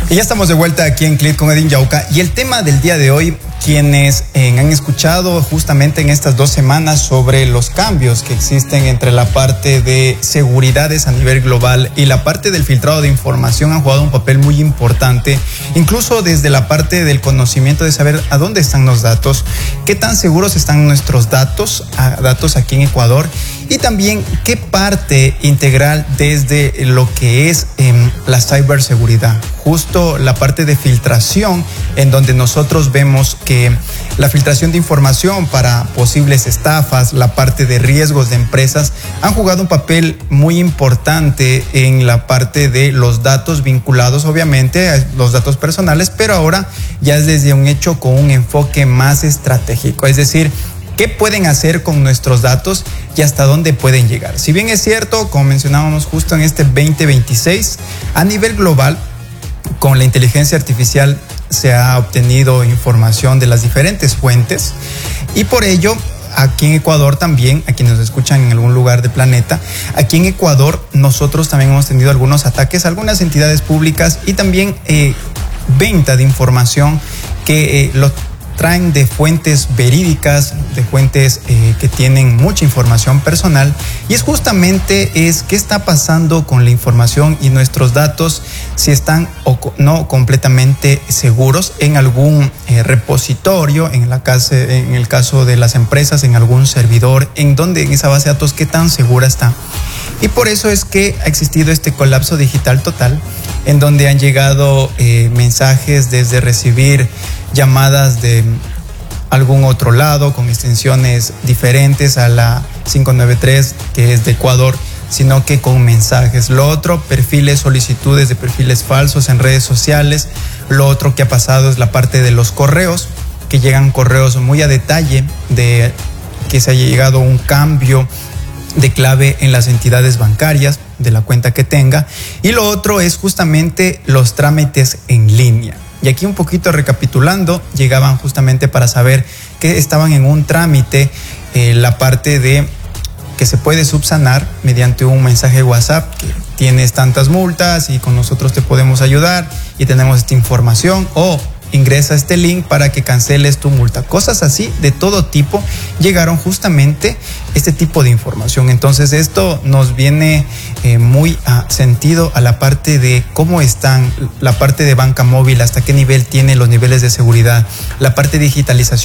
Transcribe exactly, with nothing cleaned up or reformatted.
Y ya estamos de vuelta aquí en Click con Edwin Yauca. Y el tema del día de hoy, quienes eh, han escuchado justamente en estas dos semanas sobre los cambios que existen entre la parte de seguridades a nivel global y la parte del filtrado de información, han jugado un papel muy importante, incluso desde la parte del conocimiento de saber a dónde están los datos, qué tan seguros están nuestros datos, a, datos aquí en Ecuador, y también qué parte integral desde lo que es eh, la ciberseguridad. Justo la parte de filtración, en donde nosotros vemos que la filtración de información para posibles estafas, la parte de riesgos de empresas, han jugado un papel muy importante en la parte de los datos vinculados, obviamente, a los datos personales, pero ahora ya es desde un hecho con un enfoque más estratégico, es decir, ¿qué pueden hacer con nuestros datos y hasta dónde pueden llegar? Si bien es cierto, como mencionábamos justo en este veinte veintiséis, a nivel global, con la inteligencia artificial se ha obtenido información de las diferentes fuentes y por ello aquí en Ecuador también, a quienes nos escuchan en algún lugar del planeta, aquí en Ecuador nosotros también hemos tenido algunos ataques a algunas entidades públicas y también eh, venta de información que eh, lo traen de fuentes verídicas, de fuentes eh, que tienen mucha información personal, y es justamente es qué está pasando con la información y nuestros datos, si están o no completamente seguros en algún eh, repositorio, en, la casa, en el caso de las empresas, en algún servidor, en donde en esa base de datos qué tan segura está. Y por eso es que ha existido este colapso digital total, en donde han llegado eh, mensajes desde recibir llamadas de algún otro lado con extensiones diferentes a la cinco nueve tres, que es de Ecuador, sino que con mensajes. Lo otro, perfiles, solicitudes de perfiles falsos en redes sociales. Lo otro que ha pasado es la parte de los correos, que llegan correos muy a detalle de que se haya llegado un cambio de clave en las entidades bancarias de la cuenta que tenga. Y lo otro es justamente los trámites en línea. Y aquí un poquito recapitulando, llegaban justamente para saber que estaban en un trámite, eh, la parte de que se puede subsanar mediante un mensaje de WhatsApp, que tienes tantas multas y con nosotros te podemos ayudar y tenemos esta información, o ingresa este link para que canceles tu multa. Cosas así de todo tipo llegaron justamente este tipo de información. Entonces esto nos viene eh, muy a sentido a la parte de cómo están, la parte de banca móvil, hasta qué nivel tiene los niveles de seguridad, la parte de digitalización